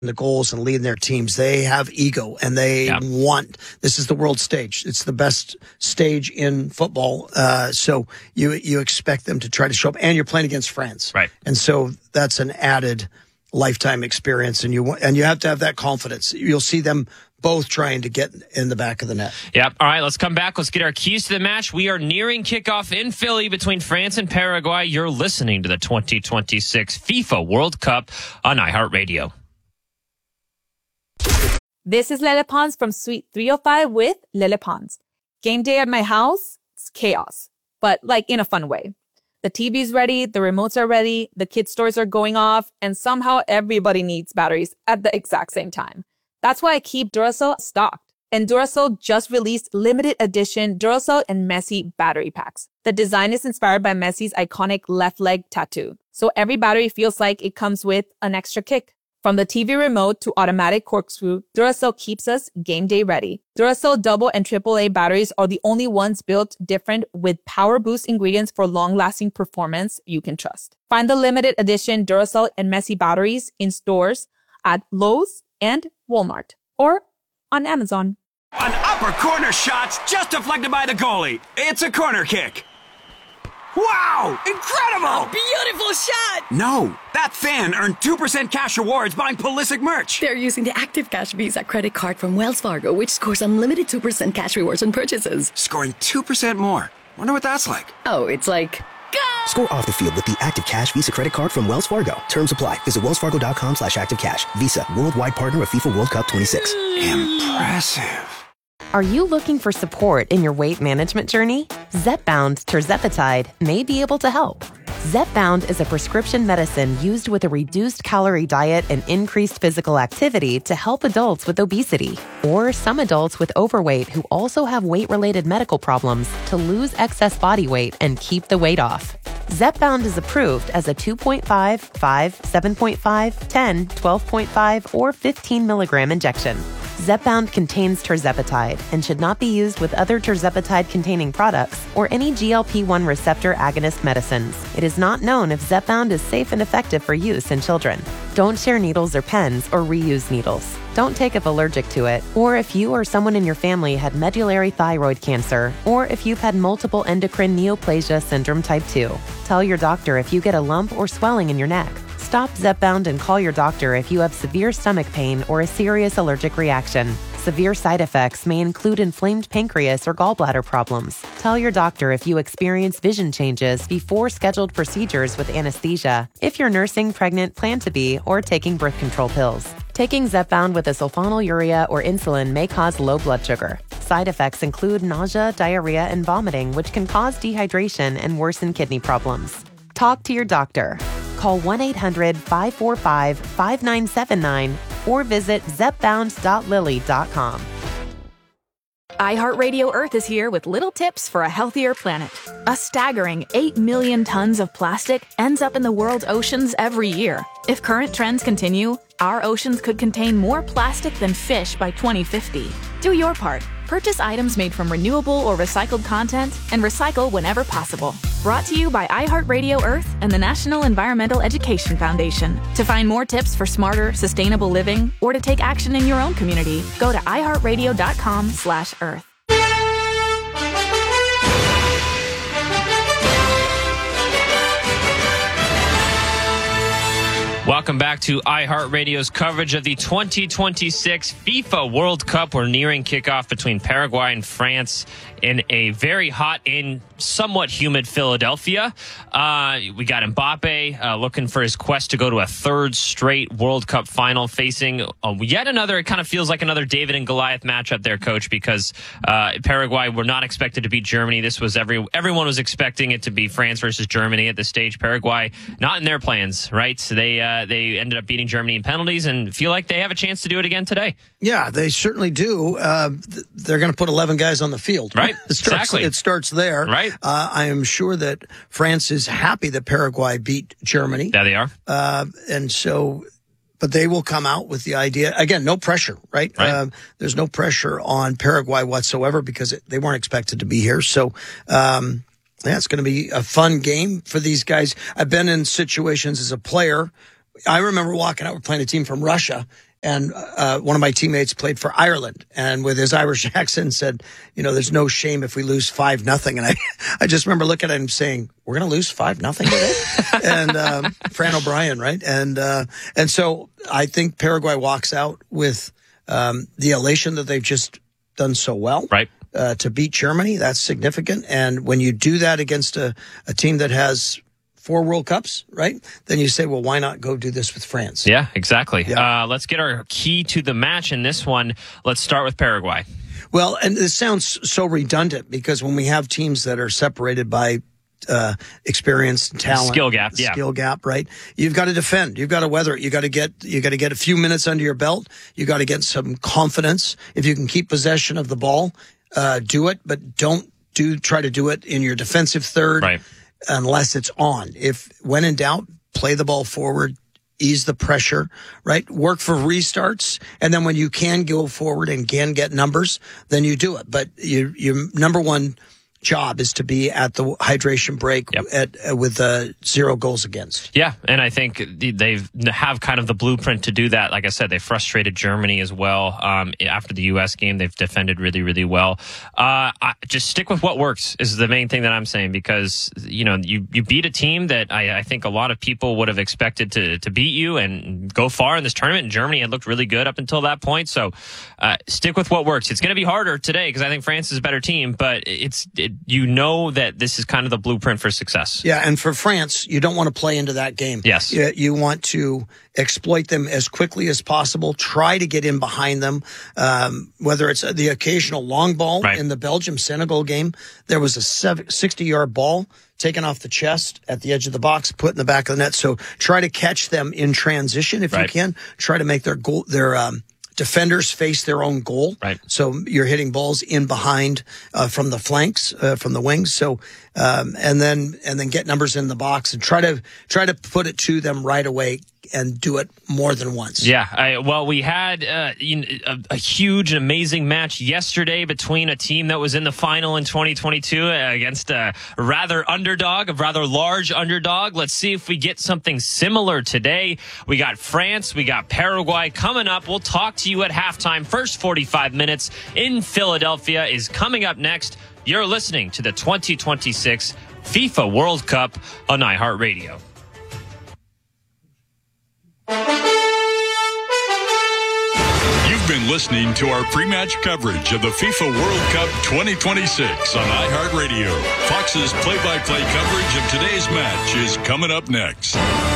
the goals and leading their teams. They have ego and they want, this is the world stage. It's the best stage in football. So you expect them to try to show up, and you're playing against France. Right. And so that's an added lifetime experience, and you have to have that confidence. You'll see them both trying to get in the back of the net. Yep. All right, let's come back. Let's get our keys to the match. We are nearing kickoff in Philly between France and Paraguay. You're listening to the 2026 FIFA World Cup on iHeartRadio. This is Lele Pons from Suite 305 with Lele Pons. Game day at my house, it's chaos, but like in a fun way. The TV's ready, the remotes are ready, the kids' toys are going off, and somehow everybody needs batteries at the exact same time. That's why I keep Duracell stocked. And Duracell just released limited edition Duracell and Messi battery packs. The design is inspired by Messi's iconic left leg tattoo, so every battery feels like it comes with an extra kick. From the TV remote to automatic corkscrew, Duracell keeps us game day ready. Duracell double and AAA batteries are the only ones built different with power boost ingredients for long-lasting performance you can trust. Find the limited edition Duracell and Messi batteries in stores at Lowe's and Walmart or on Amazon. An upper corner shot's just deflected by the goalie. It's a corner kick. Wow! Incredible! A beautiful shot! No, that fan earned 2% cash rewards buying Pulisic merch. They're using the Active Cash Visa credit card from Wells Fargo, which scores unlimited 2% cash rewards on purchases. Scoring 2% more. Wonder what that's like. Oh, it's like... Go! Score off the field with the Active Cash Visa credit card from Wells Fargo. Terms apply. Visit wellsfargo.com/activecash. Visa, worldwide partner of FIFA World Cup 26. Impressive. Are you looking for support in your weight management journey? Zepbound tirzepatide may be able to help. Zepbound is a prescription medicine used with a reduced calorie diet and increased physical activity to help adults with obesity or some adults with overweight who also have weight-related medical problems to lose excess body weight and keep the weight off. Zepbound is approved as a 2.5, 5, 7.5, 10, 12.5, or 15 milligram injection. Zepbound contains tirzepatide and should not be used with other tirzepatide-containing products or any GLP-1 receptor agonist medicines. It is not known if Zepbound is safe and effective for use in children. Don't share needles or pens or reuse needles. Don't take if allergic to it, or if you or someone in your family had medullary thyroid cancer, or if you've had multiple endocrine neoplasia syndrome type 2. Tell your doctor if you get a lump or swelling in your neck. Stop Zepbound and call your doctor if you have severe stomach pain or a serious allergic reaction. Severe side effects may include inflamed pancreas or gallbladder problems. Tell your doctor if you experience vision changes before scheduled procedures with anesthesia, if you're nursing, pregnant, plan to be, or taking birth control pills. Taking Zepbound with a sulfonylurea or insulin may cause low blood sugar. Side effects include nausea, diarrhea, and vomiting, which can cause dehydration and worsen kidney problems. Talk to your doctor. Call 1-800-545-5979 or visit zepbound.lilly.com. iHeartRadio Earth is here with little tips for a healthier planet. A staggering 8 million tons of plastic ends up in the world's oceans every year. If current trends continue, our oceans could contain more plastic than fish by 2050. Do your part. Purchase items made from renewable or recycled content and recycle whenever possible. Brought to you by iHeartRadio Earth and the National Environmental Education Foundation. To find more tips for smarter, sustainable living or to take action in your own community, go to iHeartRadio.com/Earth. Welcome back to iHeartRadio's coverage of the 2026 FIFA World Cup. We're nearing kickoff between Paraguay and France in a very hot and somewhat humid Philadelphia. We got Mbappe looking for his quest to go to a third straight World Cup final, facing yet another, it kind of feels like another David and Goliath matchup there, Coach, because Paraguay were not expected to beat Germany. This was everyone was expecting it to be France versus Germany at this stage. Paraguay, not in their plans, right? So they ended up beating Germany in penalties and feel like they have a chance to do it again today. Yeah, they certainly do. They're going to put 11 guys on the field. Right. Exactly. It starts there. Right. I am sure that France is happy that Paraguay beat Germany. Yeah, they are. But they will come out with the idea. Again, no pressure, right? There's no pressure on Paraguay whatsoever because they weren't expected to be here. So, yeah, it's going to be a fun game for these guys. I've been in situations as a player. I remember walking out, we're playing a team from Russia, And one of my teammates played for Ireland, and with his Irish accent said, there's no shame if we lose 5-0. And I just remember looking at him saying, we're going to lose 5-0 today? And Fran O'Brien, right? And so I think Paraguay walks out with the elation that they've just done so well. Right. To beat Germany, that's significant. And when you do that against a team that has 4 World Cups, right? Then you say, well, why not go do this with France? Yeah, exactly. Yeah. Let's get our key to the match in this one. Let's start with Paraguay. Well, and this sounds so redundant because when we have teams that are separated by experience and talent, skill gap, right? You've got to defend. You've got to weather it. You got to get a few minutes under your belt. You got to get some confidence. If you can keep possession of the ball, do it, but don't try to do it in your defensive third, right, unless it's on. If when in doubt, play the ball forward, ease the pressure, right? Work for restarts, and then when you can go forward and can get numbers, then you do it. But your number one job is to be at the hydration break with 0 goals against. Yeah, and I think they have kind of the blueprint to do that. Like I said, they frustrated Germany as well. After the U.S. game, they've defended really, really well. Just stick with what works is the main thing that I'm saying, because you beat a team that I think a lot of people would have expected to beat you and go far in this tournament. And Germany had looked really good up until that point. So stick with what works. It's going to be harder today because I think France is a better team, but that this is kind of the blueprint for success. Yeah, and for France, you don't want to play into that game. Yes. You want to exploit them as quickly as possible, try to get in behind them, whether it's the occasional long ball. Right. In the Belgium-Senegal game, there was a 60-yard ball taken off the chest at the edge of the box, put in the back of the net. So try to catch them in transition if you can. Try to make their defenders face their own goal. Right. So you're hitting balls in behind from the flanks, from the wings. So and then get numbers in the box and try to put it to them right away and do it more than once. Yeah. We had a huge and amazing match yesterday between a team that was in the final in 2022 against a rather large underdog. Let's see if we get something similar today. We got France, we got Paraguay coming up. We'll talk to you at halftime. First 45 minutes in Philadelphia is coming up next. You're listening to the 2026 FIFA World Cup on iHeartRadio. You've been listening to our pre-match coverage of the FIFA World Cup 2026 on iHeartRadio. Fox's play-by-play coverage of today's match is coming up next.